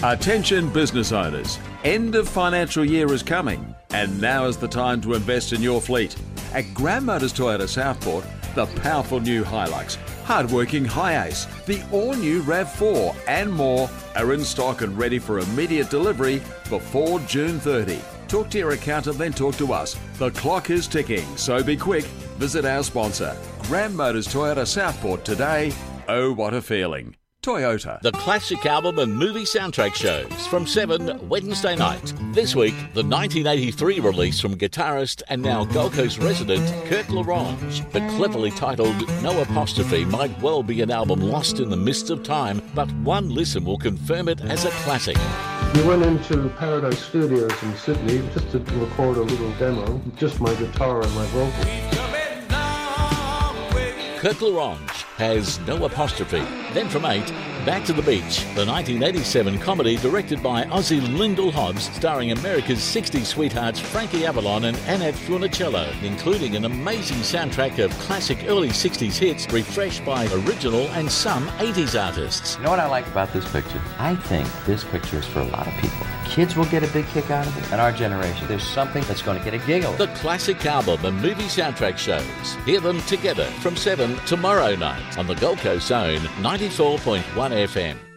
Attention business owners, end of financial year is coming and now is the time to invest in your fleet. At Grand Motors Toyota Southport, the powerful new Hilux, hardworking Hiace, the all-new RAV4 and more are in stock and ready for immediate delivery before June 30. Talk to your accountant, then talk to us. The clock is ticking, so be quick. Visit our sponsor, Grand Motors Toyota Southport today. Oh, what a feeling. Toyota. The classic album and movie soundtrack shows from 7 Wednesday night. This week, the 1983 release from guitarist and now Gold Coast resident Kirk LaRange. The cleverly titled No Apostrophe might well be an album lost in the mists of time, but one listen will confirm it as a classic. We went into Paradise Studios in Sydney just to record a little demo, just my guitar and my vocals. Kirk LaRange has No Apostrophe. Then from 8, Back to the Beach, the 1987 comedy directed by Ozzie Lindell Hobbs, starring America's 60s sweethearts Frankie Avalon and Annette Funicello, including an amazing soundtrack of classic early 60s hits refreshed by original and some 80s artists. You know what I like about this picture? I think this picture is for a lot of people. Kids will get a big kick out of it, and our generation, there's something that's going to get a giggle. The classic album and movie soundtrack shows. Hear them together from 7 tomorrow night on the Gold Coast Zone 94.1 FM.